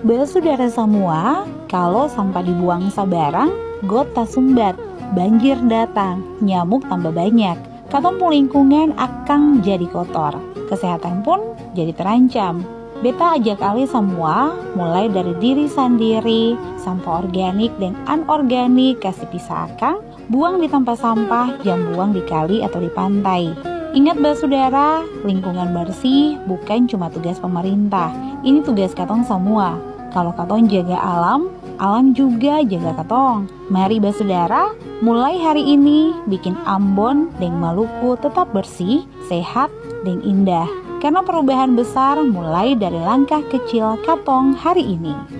Basudara semua, kalau sampah dibuang sabarang, got tak sumbat, banjir datang, nyamuk tambah banyak, katong lingkungan akan jadi kotor, kesehatan pun jadi terancam. Beta ajak alih semua, mulai dari diri sendiri, sampah organik dan anorganik kasih pisahkan, buang di tempat sampah, jangan buang di kali atau di pantai. Ingat basudara, lingkungan bersih bukan cuma tugas pemerintah, ini tugas katong semua. Kalau katong jaga alam, alam juga jaga katong. Mari basudara, mulai hari ini bikin Ambon dan Maluku tetap bersih, sehat, dan indah. Karena perubahan besar mulai dari langkah kecil katong hari ini.